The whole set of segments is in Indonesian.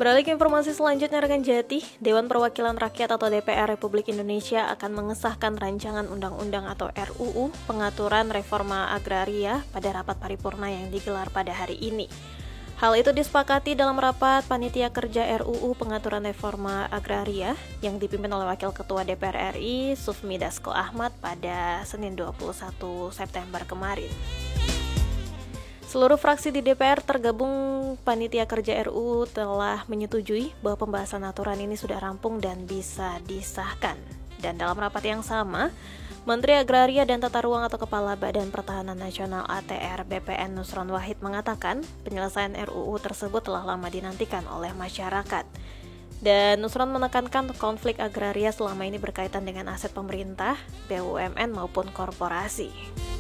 Beralih ke informasi selanjutnya, rekan Jati, Dewan Perwakilan Rakyat atau DPR Republik Indonesia akan mengesahkan rancangan undang-undang atau RUU pengaturan reforma agraria pada rapat paripurna yang digelar pada hari ini. Hal itu disepakati dalam rapat Panitia Kerja RUU Pengaturan Reforma Agraria yang dipimpin oleh Wakil Ketua DPR RI Sufmi Dasko Ahmad pada Senin 21 September kemarin. Seluruh fraksi di DPR tergabung Panitia Kerja RUU telah menyetujui bahwa pembahasan aturan ini sudah rampung dan bisa disahkan. Dan dalam rapat yang sama, Menteri Agraria dan Tata Ruang atau Kepala Badan Pertahanan Nasional ATR BPN Nusron Wahid mengatakan penyelesaian RUU tersebut telah lama dinantikan oleh masyarakat. Dan Nusron menekankan konflik agraria selama ini berkaitan dengan aset pemerintah, BUMN maupun korporasi.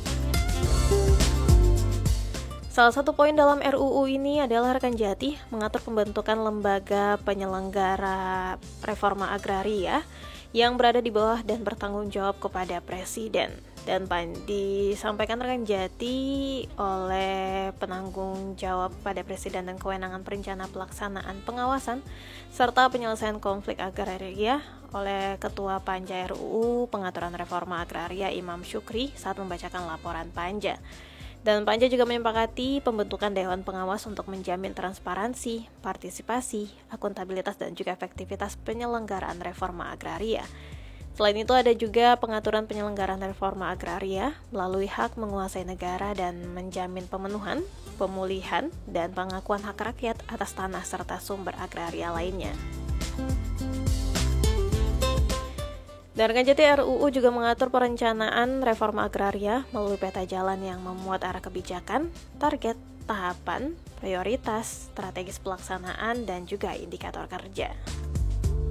Salah satu poin dalam RUU ini adalah rekan Jati mengatur pembentukan lembaga penyelenggara reforma agraria yang berada di bawah dan bertanggung jawab kepada Presiden. Dan disampaikan rekan Jati oleh penanggung jawab pada Presiden dan kewenangan perencana pelaksanaan pengawasan serta penyelesaian konflik agraria oleh Ketua Panja RUU Pengaturan Reforma Agraria Imam Syukri saat membacakan laporan Panja. Dan Panja juga menyepakati pembentukan Dewan Pengawas untuk menjamin transparansi, partisipasi, akuntabilitas, dan juga efektivitas penyelenggaraan reforma agraria. Selain itu ada juga pengaturan penyelenggaraan reforma agraria melalui hak menguasai negara dan menjamin pemenuhan, pemulihan, dan pengakuan hak rakyat atas tanah serta sumber agraria lainnya. Dan rekan Jati, RUU juga mengatur perencanaan reforma agraria melalui peta jalan yang memuat arah kebijakan, target, tahapan, prioritas, strategis pelaksanaan, dan juga indikator kerja.